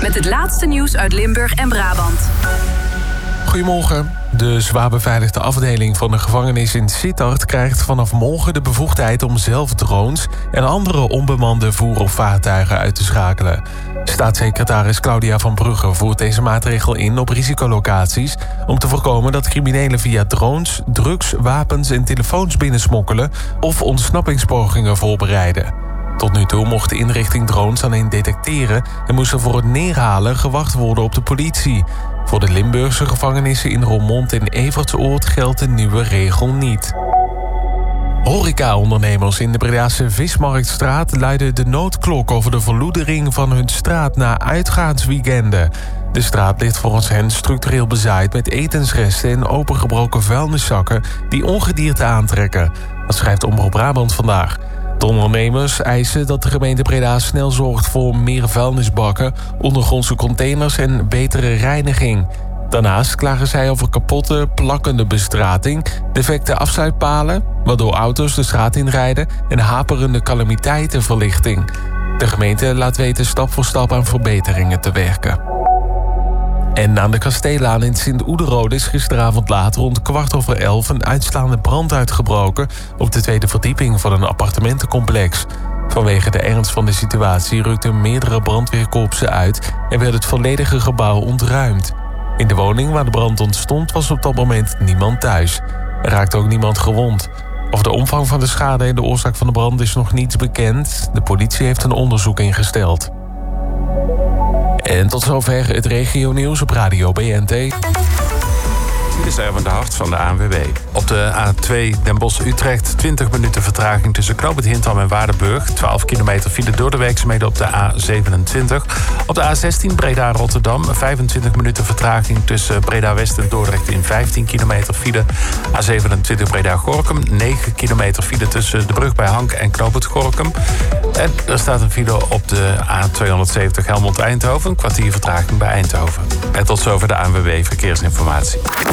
met het laatste nieuws uit Limburg en Brabant. Goedemorgen. De zwaar beveiligde afdeling van de gevangenis in Sittard krijgt vanaf morgen de bevoegdheid om zelf drones en andere onbemande voer- of vaartuigen uit te schakelen. Staatssecretaris Claudia van Brugge voert deze maatregel in op risicolocaties om te voorkomen dat criminelen via drones, drugs, wapens en telefoons binnensmokkelen of ontsnappingspogingen voorbereiden. Tot nu toe mocht de inrichting drones alleen detecteren en moest er voor het neerhalen gewacht worden op de politie. Voor de Limburgse gevangenissen in Roermond en Evertsoord geldt de nieuwe regel niet. Horeca-ondernemers in de Bredaanse Vismarktstraat luiden de noodklok over de verloedering van hun straat na uitgaansweekenden. De straat ligt volgens hen structureel bezaaid met etensresten en opengebroken vuilniszakken die ongedierte aantrekken. Dat schrijft Omroep Brabant vandaag. De ondernemers eisen dat de gemeente Breda snel zorgt voor meer vuilnisbakken, ondergrondse containers en betere reiniging. Daarnaast klagen zij over kapotte, plakkende bestrating, defecte afsluitpalen, waardoor auto's de straat inrijden en haperende calamiteitenverlichting. De gemeente laat weten stap voor stap aan verbeteringen te werken. En aan de Kasteelaan in Sint-Oederode is gisteravond laat rond 11:15 een uitslaande brand uitgebroken op de tweede verdieping van een appartementencomplex. Vanwege de ernst van de situatie rukten meerdere brandweerkorpsen uit en werd het volledige gebouw ontruimd. In de woning waar de brand ontstond was op dat moment niemand thuis. Er raakte ook niemand gewond. Over de omvang van de schade en de oorzaak van de brand is nog niets bekend. De politie heeft een onderzoek ingesteld. En tot zover het regionieuws op Radio BNT. Dit is Erwin de Hart van de ANWB. Op de A2 Den Bosch-Utrecht 20 minuten vertraging tussen Knoop Hintham en Waardenburg. 12 kilometer file door de werkzaamheden op de A27. Op de A16 Breda-Rotterdam 25 minuten vertraging tussen Breda-West en Dordrecht in 15 kilometer file. A27 Breda-Gorinchem 9 kilometer file tussen de brug bij Hank en Knoop het Gorinchem. En er staat een file op de A270 Helmond-Eindhoven. Een kwartier vertraging bij Eindhoven. En tot zover de ANWB Verkeersinformatie.